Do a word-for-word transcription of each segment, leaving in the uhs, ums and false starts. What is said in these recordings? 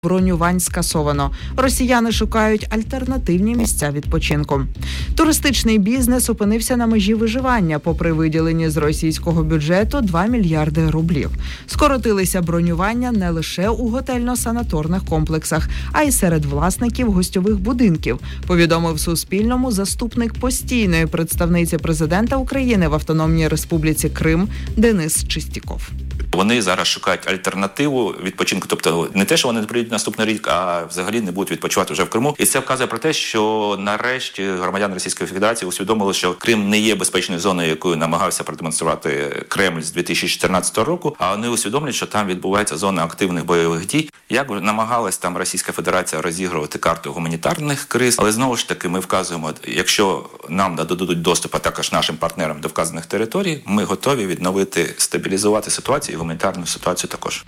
Бронювань скасовано. Росіяни шукають альтернативні місця відпочинку. Туристичний бізнес опинився на межі виживання, попри виділені з російського бюджету два мільярди рублів. Скоротилися бронювання не лише у готельно-санаторних комплексах, а й серед власників гостьових будинків, повідомив Суспільному заступник постійної представниці президента України в Автономній Республіці Крим Денис Чистіков. Вони зараз шукають альтернативу відпочинку, тобто не те, що вони не прийдуть наступний рік, а взагалі не будуть відпочивати вже в Криму. І це вказує про те, що нарешті громадяни Російської Федерації усвідомили, що Крим не є безпечною зоною, якою намагався продемонструвати Кремль з дві тисячі чотирнадцятого року, а вони усвідомлюють, що там відбувається зона активних бойових дій. Як намагалась там Російська Федерація розігрувати карту гуманітарних криз, але знову ж таки ми вказуємо, якщо нам дадуть доступ, а також нашим партнерам до вказаних територій, ми готові відновити, стабілізувати ситуацію. Гуманітарну ситуацію також.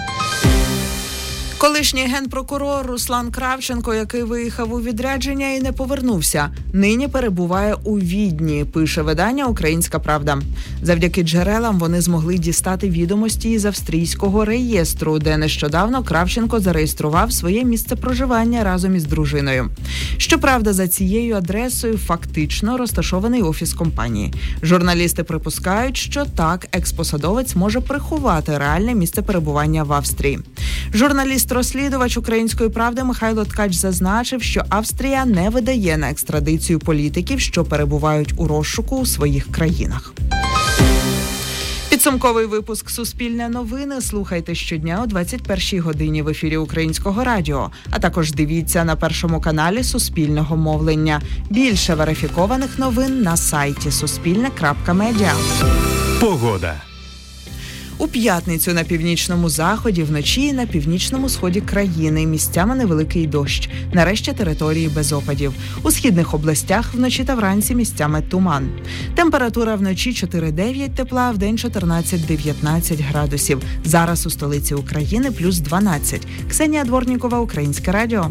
Колишній генпрокурор Руслан Кравченко, який виїхав у відрядження і не повернувся, нині перебуває у Відні, пише видання «Українська правда». Завдяки джерелам вони змогли дістати відомості із австрійського реєстру, де нещодавно Кравченко зареєстрував своє місце проживання разом із дружиною. Щоправда, за цією адресою фактично розташований офіс компанії. Журналісти припускають, що так експосадовець може приховати реальне місце перебування в Австрії. Журналіст Розслідувач «Української правди» Михайло Ткач зазначив, що Австрія не видає на екстрадицію політиків, що перебувають у розшуку у своїх країнах. Підсумковий випуск «Суспільне новини» слухайте щодня о двадцять першій годині в ефірі Українського радіо, а також дивіться на Першому каналі Суспільного мовлення. Більше верифікованих новин на сайті суспільне крапка медіа. Погода. У п'ятницю на північному заході, вночі і на північному сході країни місцями невеликий дощ. Нарешті території без опадів. У східних областях вночі та вранці місцями туман. Температура вночі чотири-дев'ять тепла, а вдень чотирнадцять-дев'ятнадцять градусів. Зараз у столиці України плюс дванадцять. Ксенія Дворнікова, Українське радіо.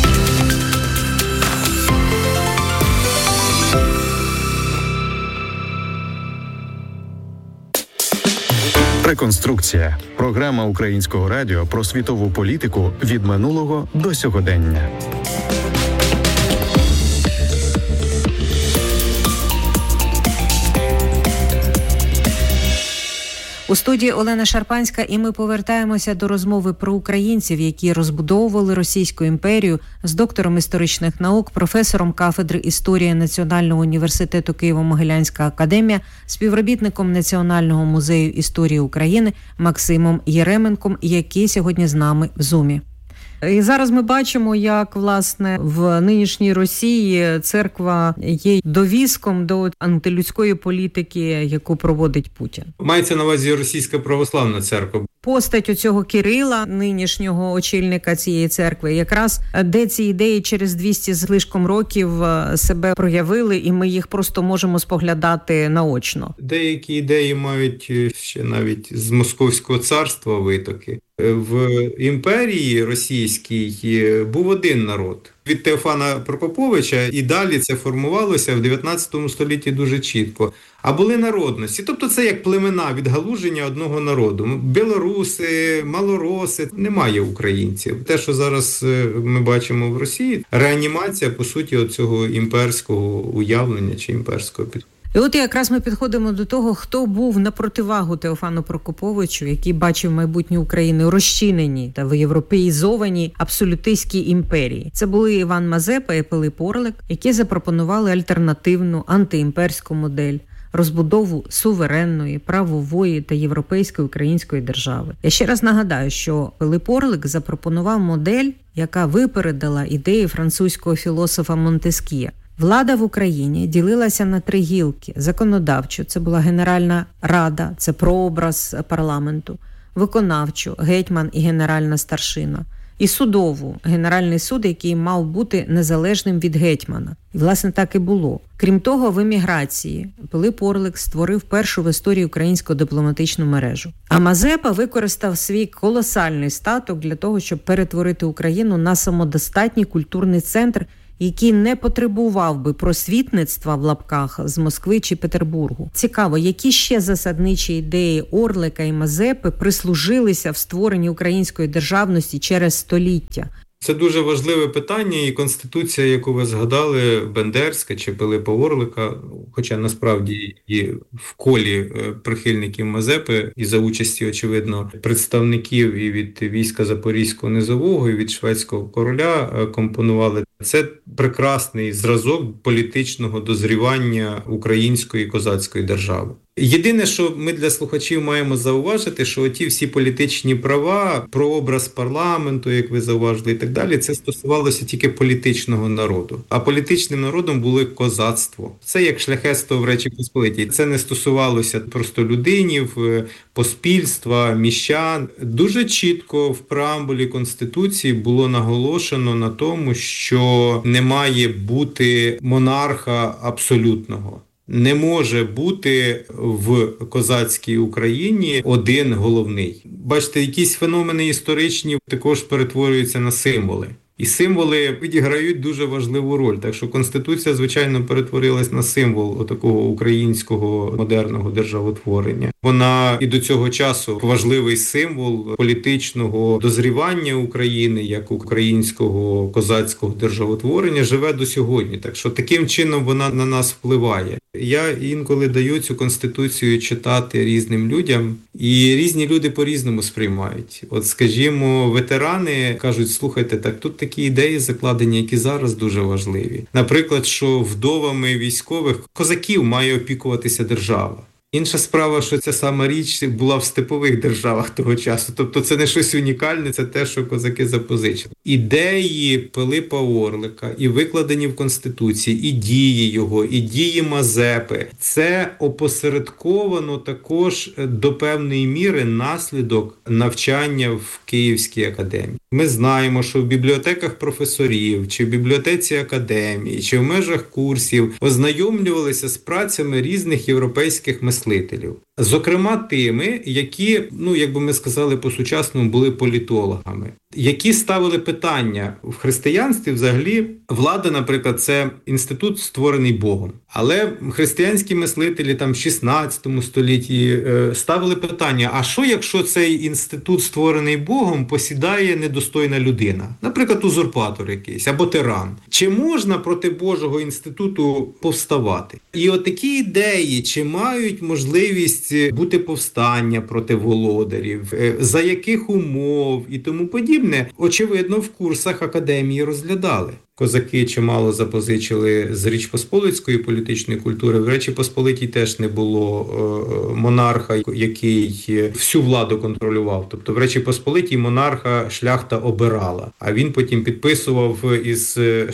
Реконструкція. Програма Українського радіо про світову політику від минулого до сьогодення. У студії Олена Шарпанська, і ми повертаємося до розмови про українців, які розбудовували Російську імперію, з доктором історичних наук, професором кафедри історії Національного університету Києво-Могилянська академія, співробітником Національного музею історії України Максимом Єременком, який сьогодні з нами в Зумі. І зараз ми бачимо, як, власне, в нинішній Росії церква є довіском до антилюдської політики, яку проводить Путін. Мається на увазі Російська православна церква. Постать оцього Кирила, нинішнього очільника цієї церкви, якраз де ці ідеї через двісті з лишком років себе проявили, і ми їх просто можемо споглядати наочно. Деякі ідеї мають ще навіть з Московського царства витоки. В імперії російській був один народ. Від Теофана Прокоповича і далі це формувалося в дев'ятнадцятому столітті дуже чітко. А були народності. Тобто це як племена, відгалуження одного народу. Білоруси, малороси, немає українців. Те, що зараз ми бачимо в Росії, реанімація, по суті, оцього імперського уявлення чи імперського підходу. І от якраз ми підходимо до того, хто був на противагу Теофану Прокоповичу, який бачив майбутнє України у розчиненій та європеїзованій абсолютистській імперії. Це були Іван Мазепа і Пилип Орлик, які запропонували альтернативну антиімперську модель, розбудову суверенної, правової та європейської української держави. Я ще раз нагадаю, що Пилип Орлик запропонував модель, яка випередила ідеї французького філософа Монтеск'є. Влада в Україні ділилася на три гілки. Законодавчу – це була Генеральна Рада, це прообраз парламенту. Виконавчу – гетьман і генеральна старшина. І судову – Генеральний суд, який мав бути незалежним від гетьмана. І, власне, так і було. Крім того, в еміграції Пилип Орлик створив першу в історії українську дипломатичну мережу. А Мазепа використав свій колосальний статок для того, щоб перетворити Україну на самодостатній культурний центр, який не потребував би просвітництва в лапках з Москви чи Петербургу. Цікаво, які ще засадничі ідеї Орлика і Мазепи прислужилися в створенні української державності через століття? Це дуже важливе питання, і Конституція, яку ви згадали, Бендерська чи Пилипа Орлика, хоча насправді і в колі прихильників Мазепи, і за участі, очевидно, представників і від війська Запорізького низового, і від шведського короля компонували. Це прекрасний зразок політичного дозрівання української козацької держави. Єдине, що ми для слухачів маємо зауважити, що ті всі політичні права, прообраз парламенту, як ви зауважили, і так далі, це стосувалося тільки політичного народу. А політичним народом були козацтво. Це як шляхетство в Речі Посполитій. Це не стосувалося просто людинів, поспільства, міщан. Дуже чітко в преамбулі Конституції було наголошено на тому, що не має бути монарха абсолютного. Не може бути в козацькій Україні один головний. Бачите, якісь феномени історичні також перетворюються на символи. І символи відіграють дуже важливу роль. Так що Конституція, звичайно, перетворилась на символ такого українського модерного державотворення. Вона і до цього часу важливий символ політичного дозрівання України, як українського козацького державотворення, живе до сьогодні. Так що таким чином вона на нас впливає. Я інколи даю цю Конституцію читати різним людям, і різні люди по-різному сприймають. От, скажімо, ветерани кажуть, слухайте, так тут такі ідеї закладені, які зараз дуже важливі. Наприклад, що вдовами військових козаків має опікуватися держава. Інша справа, що ця сама річ була в степових державах того часу. Тобто це не щось унікальне, це те, що козаки запозичили. Ідеї Пилипа Орлика і викладені в Конституції, і дії його, і дії Мазепи – це опосередковано також до певної міри наслідок навчання в Київській академії. Ми знаємо, що в бібліотеках професорів, чи в бібліотеці академії, чи в межах курсів ознайомлювалися з працями різних європейських мислителів. Зокрема, тими, які, ну, як би ми сказали по-сучасному, були політологами, які ставили питання в християнстві взагалі. Влада, наприклад, це інститут, створений Богом. Але християнські мислителі там в шістнадцятому столітті ставили питання, а що якщо цей інститут, створений Богом, посідає недостойна людина? Наприклад, узурпатор якийсь або тиран. Чи можна проти Божого інституту повставати? І от такі ідеї, чи мають можливість бути повстання проти володарів, за яких умов і тому подібне, очевидно, в курсах академії розглядали. Козаки чимало запозичили з Річ Посполицької політичної культури. В Речі Посполитій теж не було монарха, який всю владу контролював. Тобто в Речі Посполитій монарха шляхта обирала, а він потім підписував із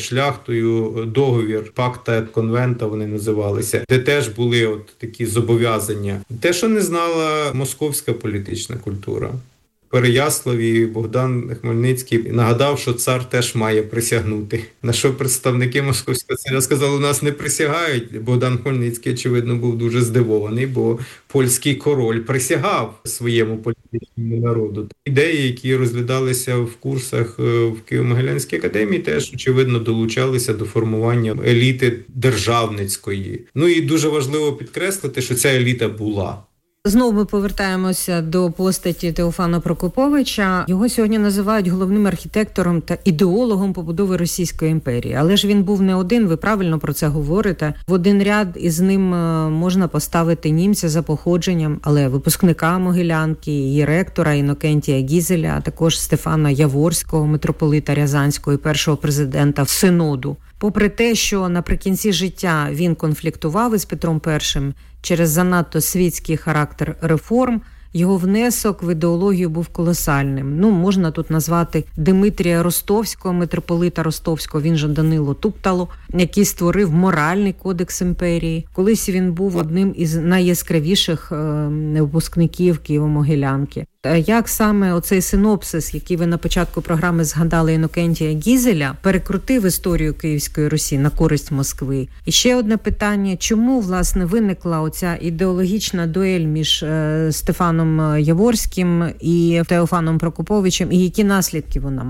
шляхтою договір, пакта ет конвента вони називалися, де теж були от такі зобов'язання. Те, що не знала московська політична культура. В Переяславі Богдан Хмельницький нагадав, що цар теж має присягнути. На що представники московського царя сказали, у нас не присягають. Богдан Хмельницький, очевидно, був дуже здивований, бо польський король присягав своєму політичному народу. Ідеї, які розглядалися в курсах в Києво-Могилянській академії, теж, очевидно, долучалися до формування еліти державницької. Ну і дуже важливо підкреслити, що ця еліта була. Знову ми повертаємося до постаті Теофана Прокоповича. Його сьогодні називають головним архітектором та ідеологом побудови Російської імперії. Але ж він був не один, ви правильно про це говорите. В один ряд із ним можна поставити німця за походженням, але випускника Могилянки, її ректора Інокентія Гізеля, а також Стефана Яворського, митрополита Рязанського і першого президента Синоду. Попри те, що наприкінці життя він конфліктував із Петром І через занадто світський характер реформ, його внесок в ідеологію був колосальним. Ну, можна тут назвати Димитрія Ростовського, митрополита Ростовського, він же Данило Туптало, який створив моральний кодекс імперії. Колись він був одним із найяскравіших е, випускників Києво-Могилянки. Як саме оцей синопсис, який ви на початку програми згадали Інокентія Гізеля, перекрутив історію Київської Русі на користь Москви? І ще одне питання, чому, власне, виникла оця ідеологічна дуель між е, Стефаном Яворським і Теофаном Прокоповичем, і які наслідки вона мала?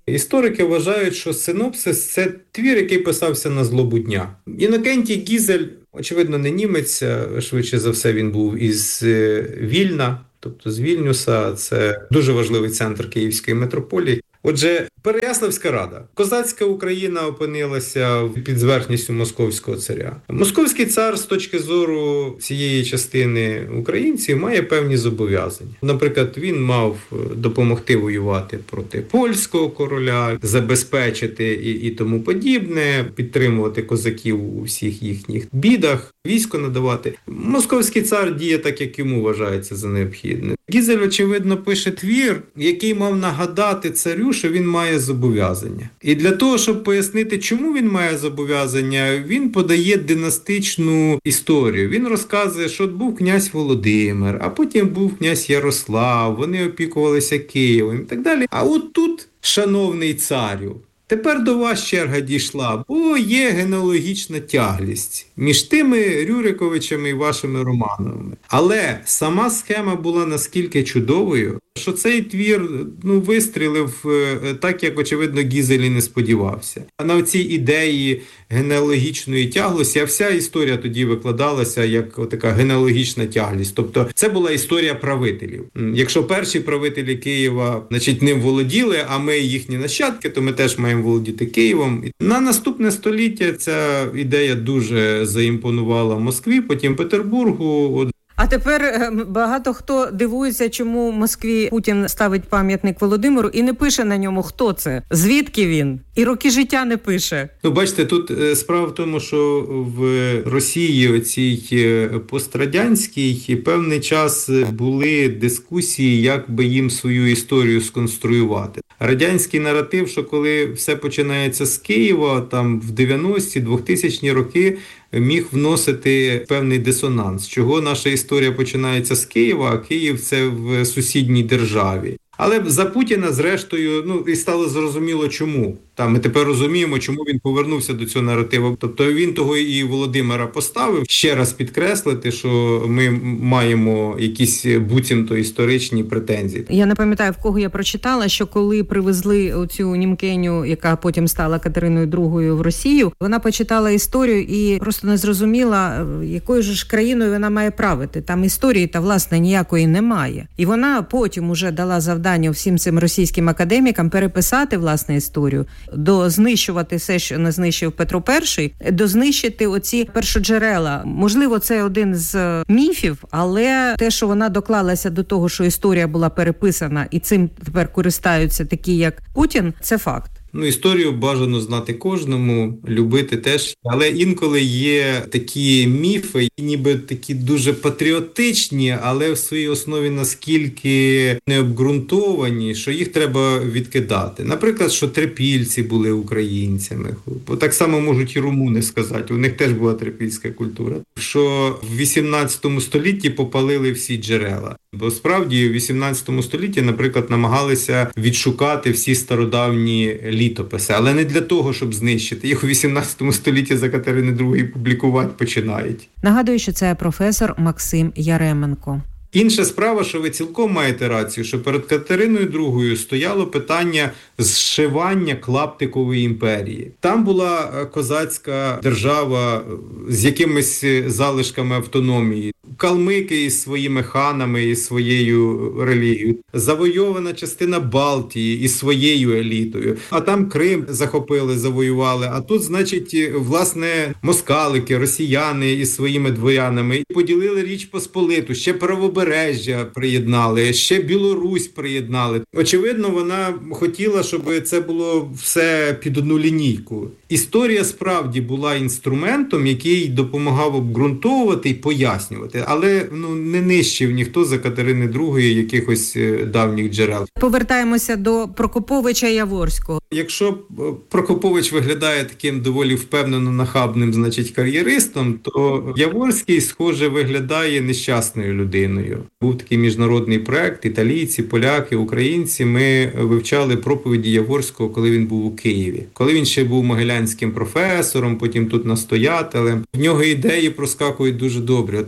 Історики вважають, що синопсис – це твір, який писався на злобу дня. Інокентій Гізель, очевидно, не німець, швидше за все він був із Вільна, тобто з Вільнюса, це дуже важливий центр Київської митрополії. Отже, Переяславська рада. Козацька Україна опинилася під зверхністю московського царя. Московський цар з точки зору цієї частини українців має певні зобов'язання. Наприклад, він мав допомогти воювати проти польського короля, забезпечити і, і тому подібне, підтримувати козаків у всіх їхніх бідах, військо надавати. Московський цар діє так, як йому вважається за необхідне. Гізель, очевидно, пише твір, який мав нагадати царю, що він має зобов'язання. І для того, щоб пояснити, чому він має зобов'язання, він подає династичну історію. Він розказує, що був князь Володимир, а потім був князь Ярослав, вони опікувалися Києвом і так далі. А от тут, шановний царю, тепер до вас черга дійшла, бо є генеалогічна тяглість між тими Рюриковичами і вашими Романовими. Але сама схема була наскільки чудовою, що цей твір ну, вистрілив так, як, очевидно, Гізель і не сподівався. А на цій ідеї генеалогічної тяглості, а вся історія тоді викладалася як така генеалогічна тяглість. Тобто це була історія правителів. Якщо перші правителі Києва, значить, ним володіли, а ми їхні нащадки, то ми теж маємо володіти Києвом. На наступне століття ця ідея дуже заімпонувала Москві, потім Петербургу. А тепер багато хто дивується, чому в Москві Путін ставить пам'ятник Володимиру і не пише на ньому, хто це, звідки він, і роки життя не пише. Ну, бачите, тут справа в тому, що в Росії оцій пострадянській певний час були дискусії, як би їм свою історію сконструювати. Радянський наратив, що коли все починається з Києва, там в дев'яності, двохтисячні роки, міг вносити певний дисонанс. Чого наша історія починається з Києва, а Київ – це в сусідній державі. Але за Путіна, зрештою, ну і стало зрозуміло, чому. Там ми тепер розуміємо, чому він повернувся до цього наративу. Тобто він того і Володимира поставив. Ще раз підкреслити, що ми маємо якісь буцімто історичні претензії. Я не пам'ятаю, в кого я прочитала, що коли привезли оцю німкеню, яка потім стала Катериною другою в Росію, вона почитала історію і просто не зрозуміла, якою ж країною вона має правити. Там історії та, власне, ніякої немає. І вона потім уже дала завдання всім цим російським академікам переписати, власне, історію, дознищувати все, що не знищив Петро І, дознищити оці першоджерела. Можливо, це один з міфів, але те, що вона доклалася до того, що історія була переписана і цим тепер користаються такі, як Путін, це факт. Ну, історію бажано знати кожному, любити теж. Але інколи є такі міфи, ніби такі дуже патріотичні, але в своїй основі наскільки необґрунтовані, що їх треба відкидати. Наприклад, що трипільці були українцями. Бо так само можуть і румуни сказати, у них теж була трипільська культура. Що в вісімнадцятому столітті попалили всі джерела. Бо справді в вісімнадцятому столітті, наприклад, намагалися відшукати всі стародавні літописи, але не для того, щоб знищити. Їх у вісімнадцятому столітті за Катерини другої публікувати починають. Нагадую, що це професор Максим Яременко. Інша справа, що ви цілком маєте рацію, що перед Катериною другою стояло питання зшивання клаптикової імперії. Там була козацька держава з якимись залишками автономії. Калмики із своїми ханами і своєю релігією. Завойована частина Балтії із своєю елітою. А там Крим захопили, завоювали. А тут, значить, власне, москалики, росіяни із своїми дворянами поділили Річ Посполиту, ще Правобережжя приєднали, ще Білорусь приєднали. Очевидно, вона хотіла, щоб це було все під одну лінійку. Історія справді була інструментом, який допомагав обґрунтовувати і пояснювати, але ну не нищив ніхто за Катерини другої якихось давніх джерел. Повертаємося до Прокоповича Яворського. Якщо Прокопович виглядає таким доволі впевнено нахабним, значить, кар'єристом, то Яворський, схоже, виглядає нещасною людиною. Був такий міжнародний проект, італійці, поляки, українці. Ми вивчали проповіді Яворського, коли він був у Києві. Коли він ще був могилянським професором, потім тут настоятелем. В нього ідеї проскакують дуже добре. От, наприклад,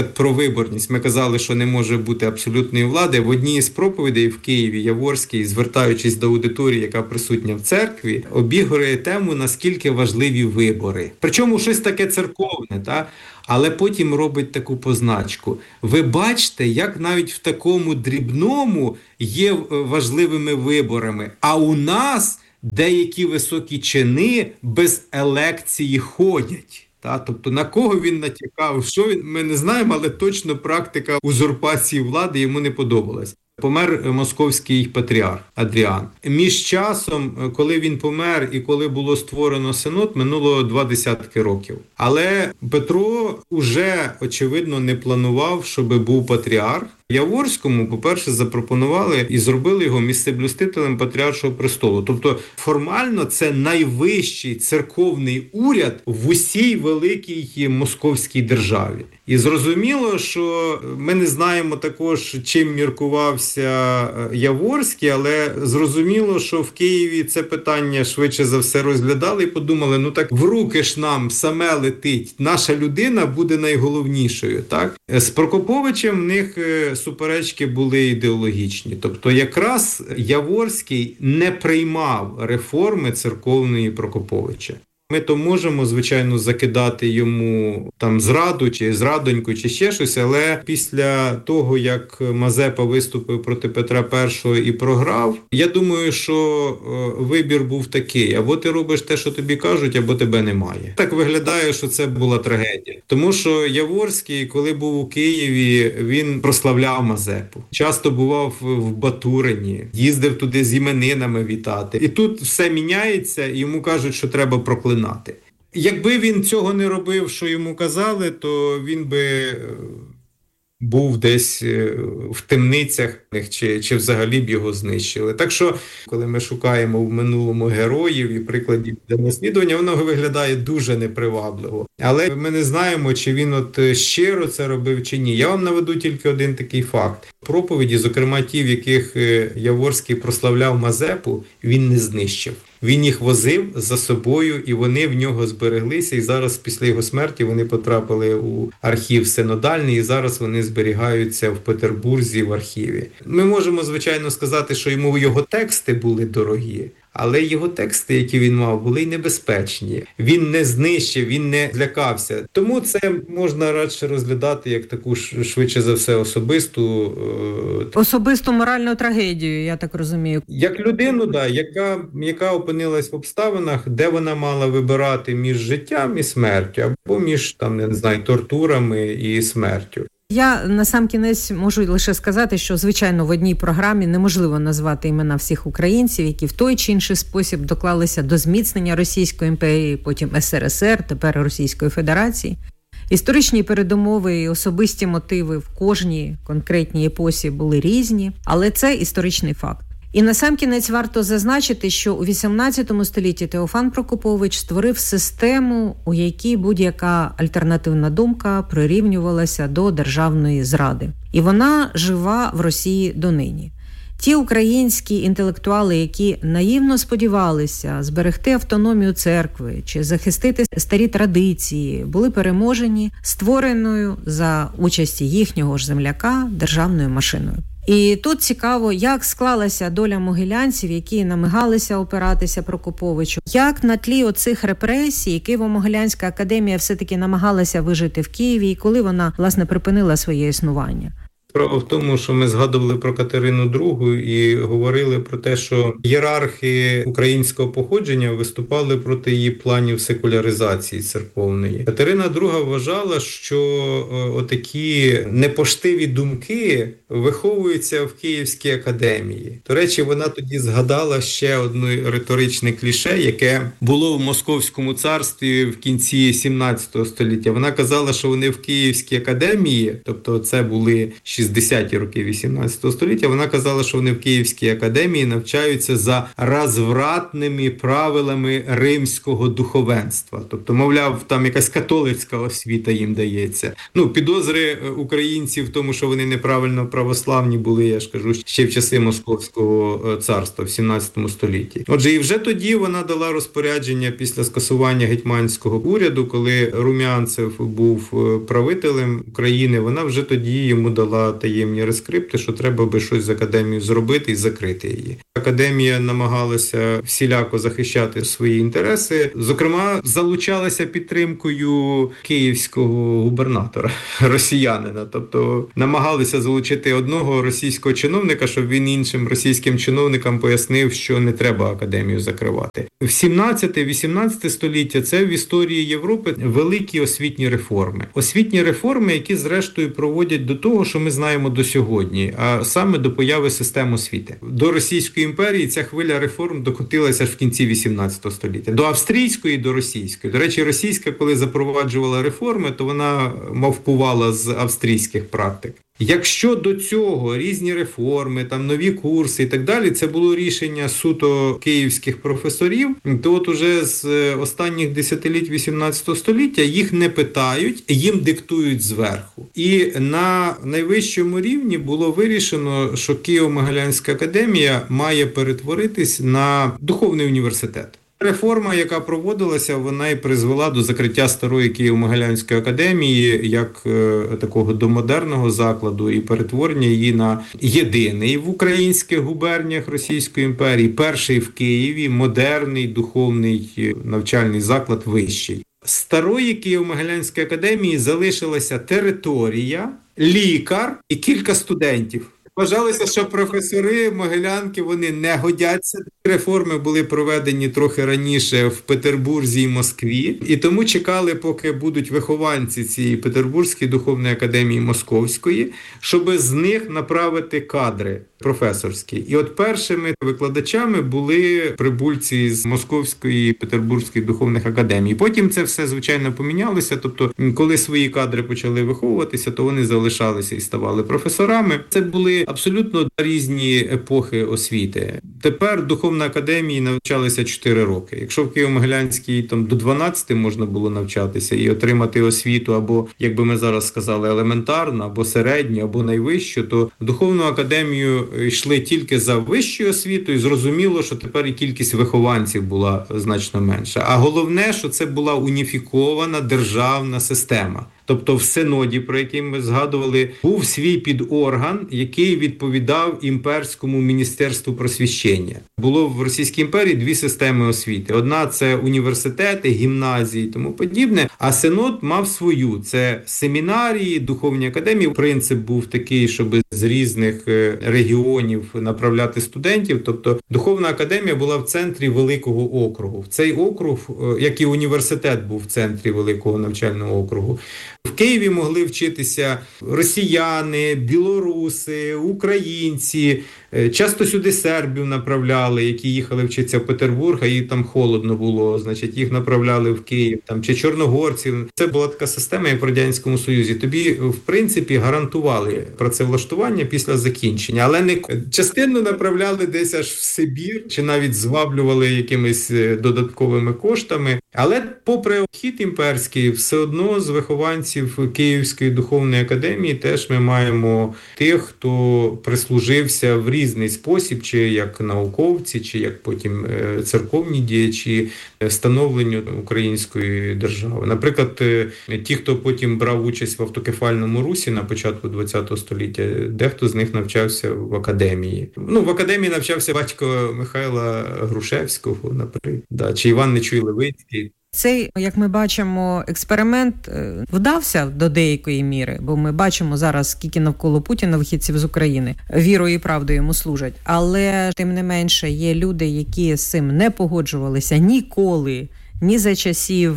наприклад, про виборність. Ми казали, що не може бути абсолютної влади. В одній із проповідей в Києві Яворський, звертаючись до аудиторії, яка присутня в церкві, обігрує тему, наскільки важливі вибори. Причому щось таке церковне, та? Але потім робить таку позначку. Ви бачите, як навіть в такому дрібному є важливими виборами, а у нас деякі високі чини без елекції ходять. Та, тобто на кого він натякав, що він, ми не знаємо, але точно практика узурпації влади йому не подобалась. Помер московський патріарх Адріан. Між часом, коли він помер і коли було створено синод, минуло два десятки років. Але Петро уже, очевидно, не планував, щоб був патріарх. Яворському, по-перше, запропонували і зробили його місцеблюстителем патріаршого престолу. Тобто формально це найвищий церковний уряд в усій великій московській державі. І зрозуміло, що ми не знаємо також, чим міркувався Яворський, але зрозуміло, що в Києві це питання швидше за все розглядали і подумали, ну так в руки ж нам саме летить, наша людина буде найголовнішою. Так? З Прокоповичем в них суперечки були ідеологічні. Тобто якраз Яворський не приймав реформи церковної Прокоповича. Ми то можемо, звичайно, закидати йому там зраду, чи зрадоньку, чи ще щось, але після того, як Мазепа виступив проти Петра І і програв, я думаю, що вибір був такий: або ти робиш те, що тобі кажуть, або тебе немає. Так виглядає, що це була трагедія. Тому що Яворський, коли був у Києві, він прославляв Мазепу. Часто бував в Батурині, їздив туди з іменинами вітати. І тут все міняється, і йому кажуть, що треба проклинати. Якби він цього не робив, що йому казали, то він би був десь в темницях, чи, чи взагалі б його знищили. Так що, коли ми шукаємо в минулому героїв і прикладів для наслідування, воно виглядає дуже непривабливо. Але ми не знаємо, чи він от щиро це робив, чи ні. Я вам наведу тільки один такий факт. Проповіді, зокрема ті, в яких Яворський прославляв Мазепу, він не знищив. Він їх возив за собою, і вони в нього збереглися, і зараз після його смерті вони потрапили у архів синодальний, і зараз вони зберігаються в Петербурзі в архіві. Ми можемо, звичайно, сказати, що йому його тексти були дорогі, але його тексти, які він мав, були й небезпечні. Він не знищив, він не злякався. Тому це можна радше розглядати як таку, швидше за все, особисту... Особисту моральну трагедію, я так розумію. Як людину, да, яка, яка опинилась в обставинах, де вона мала вибирати між життям і смертю, або між, там, не знаю, тортурами і смертю. Я насамкінець можу лише сказати, що, звичайно, в одній програмі неможливо назвати імена всіх українців, які в той чи інший спосіб доклалися до зміцнення Російської імперії, потім ес ер ес ер, тепер Російської Федерації. Історичні передумови і особисті мотиви в кожній конкретній епосі були різні, але це історичний факт. І насамкінець варто зазначити, що у вісімнадцятому столітті Теофан Прокопович створив систему, у якій будь-яка альтернативна думка прирівнювалася до державної зради. І вона жива в Росії донині. Ті українські інтелектуали, які наївно сподівалися зберегти автономію церкви чи захистити старі традиції, були переможені створеною за участі їхнього ж земляка державною машиною. І тут цікаво, як склалася доля могилянців, які намагалися опиратися Прокоповичу. Як на тлі оцих репресій Києво-Могилянська академія все-таки намагалася вижити в Києві, і коли вона, власне, припинила своє існування? Справа в тому, що ми згадували про Катерину Другу і говорили про те, що ієрархи українського походження виступали проти її планів секуляризації церковної. Катерина Друга вважала, що отакі непоштиві думки виховуються в Київській академії. До речі, вона тоді згадала ще одне риторичне кліше, яке було в Московському царстві в кінці сімнадцятого століття. Вона казала, що вони в Київській академії, тобто це були шістдесяті роки вісімнадцятого століття, вона казала, що вони в Київській академії навчаються за розвратними правилами римського духовенства. Тобто, мовляв, там якась католицька освіта їм дається. Ну, підозри українців в тому, що вони неправильно православні були, я ж кажу, ще в часи Московського царства в сімнадцятому столітті. Отже, і вже тоді вона дала розпорядження після скасування гетьманського уряду, коли Румянцев був правителем України, вона вже тоді йому дала таємні рескрипти, що треба би щось з академією зробити і закрити її. Академія намагалася всіляко захищати свої інтереси, зокрема, залучалася підтримкою київського губернатора, росіянина, тобто намагалися залучити одного російського чиновника, щоб він іншим російським чиновникам пояснив, що не треба академію закривати. В сімнадцяте-вісімнадцяте століття це в історії Європи великі освітні реформи. Освітні реформи, які зрештою проводять до того, що ми знаємо до сьогодні, а саме до появи систем освіти. До Російської імперії ця хвиля реформ докотилася ж в кінці вісімнадцятого століття. До австрійської, до російської. До речі, російська, коли запроваджувала реформи, то вона мавпувала з австрійських практик. Якщо до цього різні реформи, там нові курси і так далі, це було рішення суто київських професорів, то от уже з останніх десятиліть вісімнадцятого століття їх не питають, їм диктують зверху. І на найвищому рівні було вирішено, що Києво-Могилянська академія має перетворитись на духовний університет. Реформа, яка проводилася, вона і призвела до закриття старої Києво-Могилянської академії як е, такого домодерного закладу і перетворення її на єдиний в українських губерніях Російської імперії, перший в Києві, модерний духовний навчальний заклад вищий. З старої Києво-Могилянської академії залишилася територія, лікар і кілька студентів. Вважалося, що професори Могилянки, вони не годяться. Реформи були проведені трохи раніше в Петербурзі і Москві. І тому чекали, поки будуть вихованці цієї Петербурзької духовної академії Московської, щоб з них направити кадри професорські. І от першими викладачами були прибульці з Московської і Петербурзької духовних академій. Потім це все, звичайно, помінялося. Тобто, коли свої кадри почали виховуватися, то вони залишалися і ставали професорами. Це були абсолютно різні епохи освіти. Тепер духовна академії навчалися чотири роки. Якщо в Києво-Могилянській там до дванадцяти можна було навчатися і отримати освіту або, як би ми зараз сказали, елементарну, або середню, або найвищу, то в духовну академію йшли тільки за вищою освітою, і зрозуміло, що тепер і кількість вихованців була значно менша. А головне, що це була уніфікована державна система. Тобто в Синоді, про який ми згадували, був свій підорган, який відповідав імперському міністерству просвіщення. Було в Російській імперії дві системи освіти. Одна – це університети, гімназії і тому подібне, а Синод мав свою. Це семінарії, духовні академії. Принцип був такий, щоб з різних регіонів направляти студентів. Тобто духовна академія була в центрі великого округу. Цей округ, як і університет був в центрі великого навчального округу. В Києві могли вчитися росіяни, білоруси, українці. Часто сюди сербів направляли, які їхали вчитися в Петербург, а їм там холодно було, значить їх направляли в Київ, там, чи чорногорців. Це була така система, як в Радянському Союзі. Тобі, в принципі, гарантували працевлаштування після закінчення, але не частину направляли десь аж в Сибір, чи навіть зваблювали якимись додатковими коштами. Але попри хід імперський, все одно з вихованців Київської духовної академії теж ми маємо тих, хто прислужився в різний спосіб, чи як науковці, чи як потім церковні діячі становленню української держави. Наприклад, ті, хто потім брав участь в автокефальному русі на початку ХХ століття, дехто з них навчався в академії. Ну, в академії навчався батько Михайла Грушевського, наприклад, да, чи Іван Нечуй-Левицький. Цей, як ми бачимо, експеримент вдався до деякої міри, бо ми бачимо зараз, скільки навколо Путіна вихідців з України вірою і правдою йому служать. Але, тим не менше, є люди, які з цим не погоджувалися ніколи, ні за часів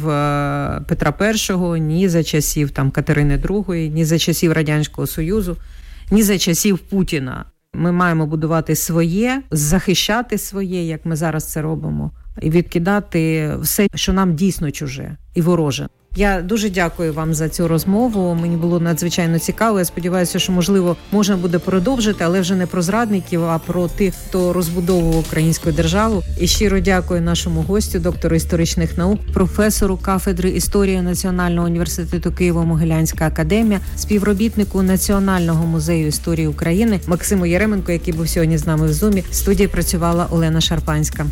Петра І, ні за часів там, Катерини Другої, ні за часів Радянського Союзу, ні за часів Путіна. Ми маємо будувати своє, захищати своє, як ми зараз це робимо, і відкидати все, що нам дійсно чуже і вороже. Я дуже дякую вам за цю розмову. Мені було надзвичайно цікаво. Я сподіваюся, що, можливо, можна буде продовжити, але вже не про зрадників, а про тих, хто розбудовував українську державу. І щиро дякую нашому гостю, доктору історичних наук, професору кафедри історії Національного університету Києво-Могилянська академія, співробітнику Національного музею історії України Максиму Яременко, який був сьогодні з нами в Зумі. В студії працювала Олена Шарпанська.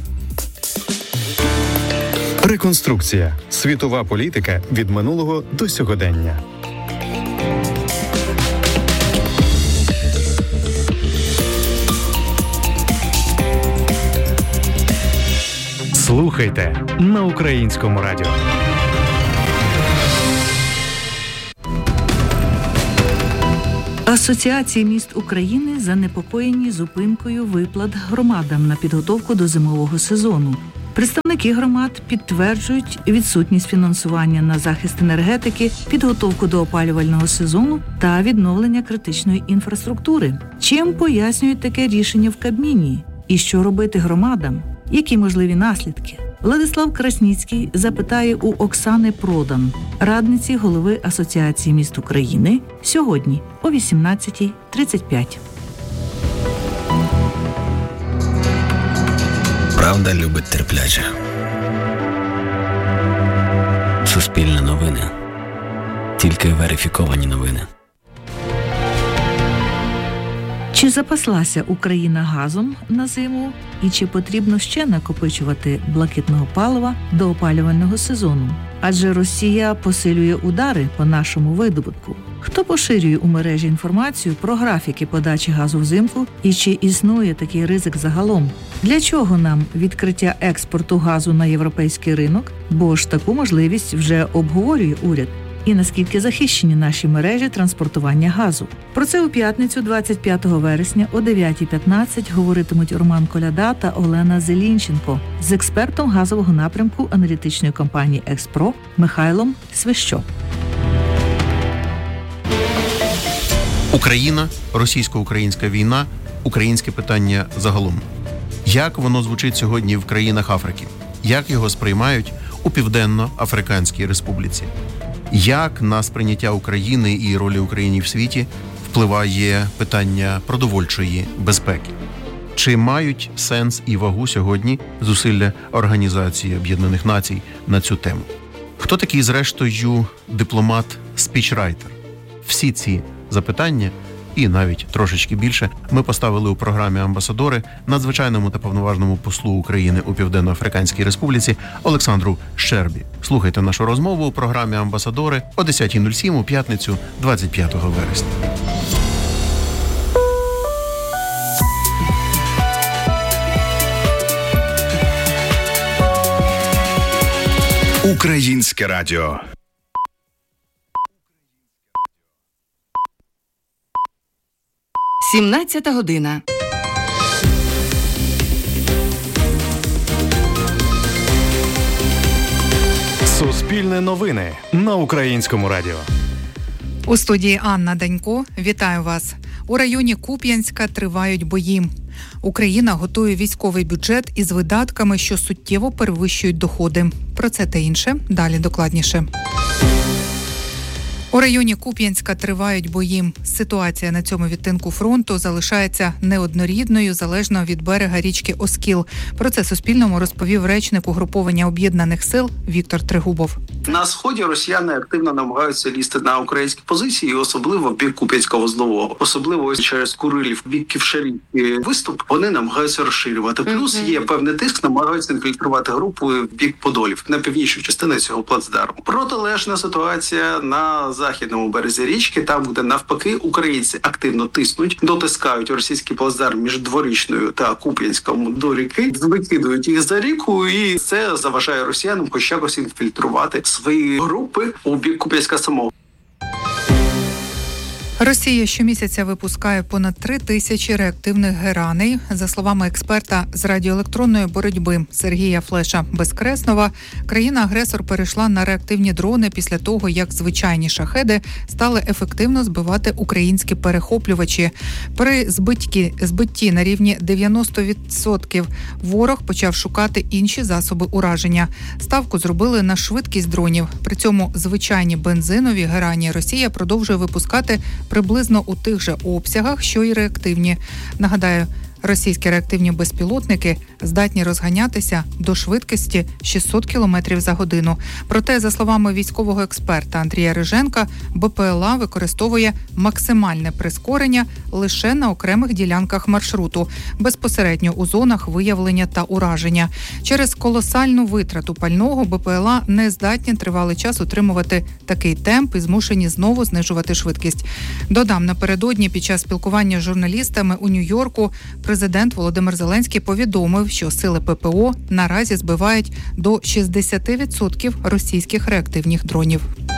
Реконструкція. Світова політика від минулого до сьогодення. Слухайте на Українському радіо. Асоціації міст України занепокоєні зупинкою виплат громадам на підготовку до зимового сезону. Представники громад підтверджують відсутність фінансування на захист енергетики, підготовку до опалювального сезону та відновлення критичної інфраструктури. Чим пояснюють таке рішення в Кабміні? І що робити громадам? Які можливі наслідки? Владислав Красніцький запитає у Оксани Продан, радниці голови Асоціації міст України, сьогодні о вісімнадцята тридцять п'ять. Правда любить терплячих. Суспільне новини. Тільки верифіковані новини. Чи запаслася Україна газом на зиму? І чи потрібно ще накопичувати блакитного палива до опалювального сезону? Адже Росія посилює удари по нашому видобутку. Хто поширює у мережі інформацію про графіки подачі газу взимку і чи існує такий ризик загалом? Для чого нам відкриття експорту газу на європейський ринок? Бо ж таку можливість вже обговорює уряд. І наскільки захищені наші мережі транспортування газу. Про це у п'ятницю, двадцять п'ятого вересня о дев'ята п'ятнадцять говоритимуть Роман Коляда та Олена Зелінченко з експертом газового напрямку аналітичної компанії «Експро» Михайлом Свищо. Україна, російсько-українська війна, українське питання загалом. Як воно звучить сьогодні в країнах Африки? Як його сприймають у Південно-Африканській Республіці? Як на сприйняття України і ролі України в світі впливає питання продовольчої безпеки? Чи мають сенс і вагу сьогодні зусилля Організації Об'єднаних Націй на цю тему? Хто такий, зрештою, дипломат-спічрайтер? Всі ці запитання, і навіть трошечки більше, ми поставили у програмі «Амбасадори» надзвичайному та повноважному послу України у Південно-Африканській Республіці Олександру Щербі. Слухайте нашу розмову у програмі «Амбасадори» о десята нуль сім у п'ятницю двадцять п'ятого вересня. Українське радіо. сімнадцята година. Суспільне новини на Українському радіо. У студії Анна Данько. Вітаю вас. У районі Куп'янська тривають бої. Україна готує військовий бюджет із видатками, що суттєво перевищують доходи. Про це та інше далі докладніше. У районі Куп'янська тривають бої. Ситуація на цьому відтинку фронту залишається неоднорідною, залежно від берега річки Оскіл. Про це Суспільному розповів речник угруповання Об'єднаних сил Віктор Трегубов. На сході росіяни активно намагаються лізти на українські позиції, особливо в бік Куп'янсько-Вузлового. Особливо ось через Курилів, в бік Ківшарівки виступ, вони намагаються розширювати. Плюс є певний тиск, намагаються інфільтрувати групу в бік Подолів, на північну частину цього плацдарму. Протилежна ситуація на західному березі річки, там, де навпаки українці активно тиснуть, дотискають російський плацдарм між Дворічною та Куп'янськом до ріки, викидують їх за ріку, і це заважає росіянам хоч якось інфільтрувати свої групи у бік Куп'янська самого. Росія щомісяця випускає понад три тисячі реактивних гераней. За словами експерта з радіоелектронної боротьби Сергія Флеша-Безкреснова, країна-агресор перейшла на реактивні дрони після того, як звичайні шахеди стали ефективно збивати українські перехоплювачі. При збитті, збитті на рівні дев'яносто відсотків ворог почав шукати інші засоби ураження. Ставку зробили на швидкість дронів. При цьому звичайні бензинові герані Росія продовжує випускати приблизно у тих же обсягах, що й реактивні. Нагадаю, російські реактивні безпілотники здатні розганятися до швидкості шістсот кілометрів за годину. Проте, за словами військового експерта Андрія Риженка, БПЛА використовує максимальне прискорення лише на окремих ділянках маршруту, безпосередньо у зонах виявлення та ураження. Через колосальну витрату пального БПЛА не здатні тривалий час утримувати такий темп і змушені знову знижувати швидкість. Додам, напередодні під час спілкування з журналістами у Нью-Йорку президент Володимир Зеленський повідомив, що сили ППО наразі збивають до шістдесят відсотків російських реактивних дронів.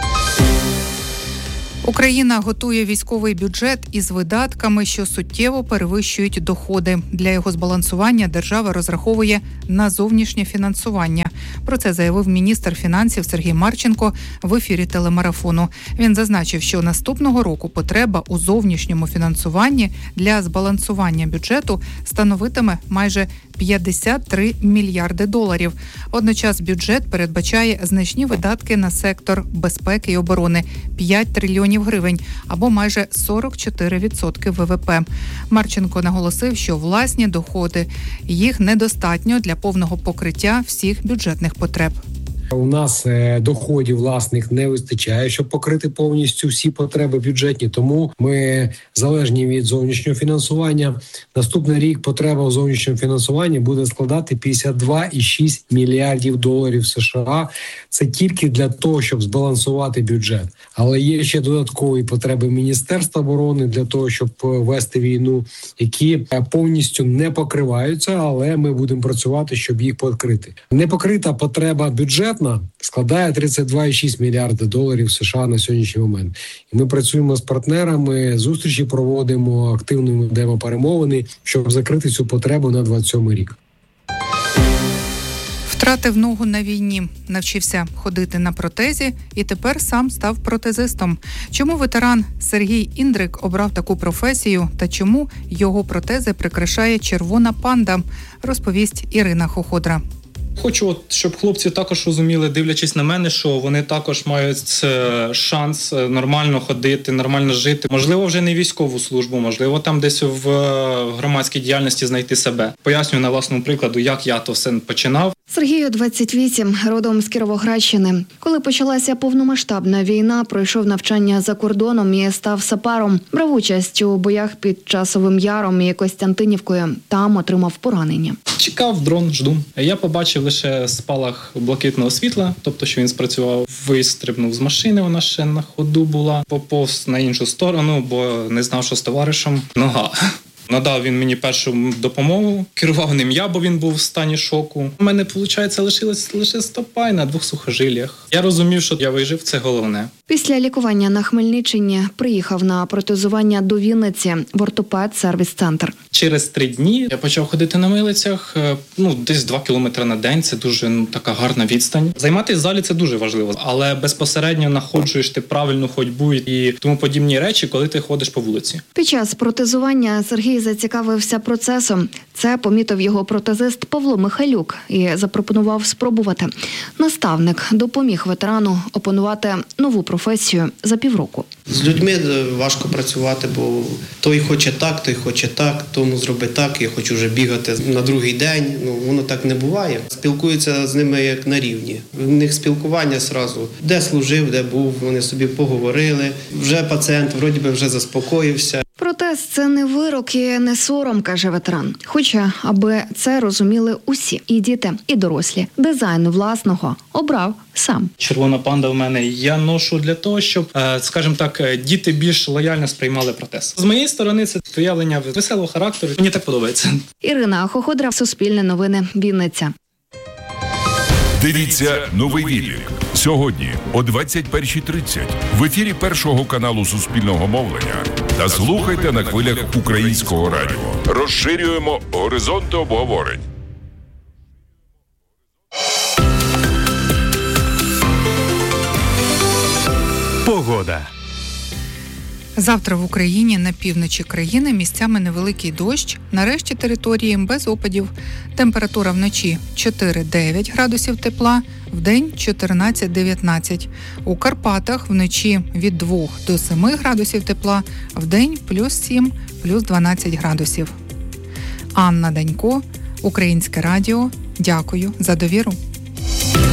Україна готує військовий бюджет із видатками, що суттєво перевищують доходи. Для його збалансування держава розраховує на зовнішнє фінансування. Про це заявив міністр фінансів Сергій Марченко в ефірі телемарафону. Він зазначив, що наступного року потреба у зовнішньому фінансуванні для збалансування бюджету становитиме майже п'ятдесят три мільярди доларів. Водночас бюджет передбачає значні видатки на сектор безпеки і оборони – п'ять трильйонів гривень, або майже сорок чотири відсотки ВВП. Марченко наголосив, що власні доходи, їх недостатньо для повного покриття всіх бюджетних потреб. У нас доходів власних не вистачає, щоб покрити повністю всі потреби бюджетні, тому ми залежні від зовнішнього фінансування. Наступний рік потреба у зовнішньому фінансуванні буде складати п'ятдесят два цілих шість мільярдів доларів США. Це тільки для того, щоб збалансувати бюджет. Але є ще додаткові потреби Міністерства оборони для того, щоб вести війну, які повністю не покриваються, але ми будемо працювати, щоб їх покрити. Непокрита потреба бюджетна складає тридцять два цілих шість мільярда доларів США на сьогоднішній момент. І ми працюємо з партнерами, зустрічі проводимо, активно ведемо перемовини, щоб закрити цю потребу на двадцять сьомий рік. Втратив ногу на війні, навчився ходити на протезі і тепер сам став протезистом. Чому ветеран Сергій Індрик обрав таку професію та чому його протези прикрашає червона панда, розповість Ірина Хоходра. Хочу, от, щоб хлопці також розуміли, дивлячись на мене, що вони також мають шанс нормально ходити, нормально жити. Можливо, вже не військову службу, можливо, там десь в громадській діяльності знайти себе. Пояснюю на власному прикладу, як я то все починав. Сергію двадцять вісім, родом з Кіровоградщини. Коли почалася повномасштабна війна, пройшов навчання за кордоном і став сапером. Брав участь у боях під Часовим Яром і Костянтинівкою. Там отримав поранення. Чекав дрон, жду. Я побачив лише спалах блакитного світла, тобто, що він спрацював, вистрибнув з машини, вона ще на ходу була, поповз на іншу сторону, бо не знав, що з товаришем. Нога. Надав він мені першу допомогу, керував ним я, бо він був в стані шоку. У мене, виходить, лишилась лише стопа на двох сухожиллях. Я розумів, що я вижив, це головне. Після лікування на Хмельниччині приїхав на протезування до Вінниці в ортопед-сервіс-центр. Через три дні я почав ходити на милицях, ну, десь два кілометри на день. Це дуже ну, така гарна відстань. Займатися в залі – це дуже важливо, але безпосередньо находжуєш ти правильну ходьбу і тому подібні речі, коли ти ходиш по вулиці. Під час протезування Сергій зацікавився процесом. Це помітив його протезист Павло Михайлюк і запропонував спробувати. Наставник допоміг ветерану опанувати нову професію за півроку. З людьми важко працювати, бо той хоче так, той хоче так, тому зроби так, я хочу вже бігати на другий день. Ну, воно так не буває. Спілкуються з ними як на рівні. В них спілкування зразу. Де служив, де був, вони собі поговорили. Вже пацієнт вроді би вже заспокоївся. Протез – це не вирок і не сором, каже ветеран. Хоча, аби це розуміли усі – і діти, і дорослі. Дизайн власного обрав сам. Червона панда в мене я ношу для того, щоб, скажімо так, діти більш лояльно сприймали протез. З моєї сторони це проявлення веселого характеру. Мені так подобається. Ірина Хоходра, Суспільне новини, Вінниця. Дивіться новий відлік Сьогодні о двадцять перша тридцять в ефірі Першого каналу Суспільного мовлення та слухайте на хвилях Українського радіо. Розширюємо горизонти обговорень. Погода. Завтра в Україні на півночі країни місцями невеликий дощ, на решті території без опадів. Температура вночі чотири-дев'ять градусів тепла, вдень чотирнадцять-дев'ятнадцять. У Карпатах вночі від двох до семи градусів тепла, вдень плюс сім, плюс дванадцять градусів. Анна Данько, Українське радіо. Дякую за довіру.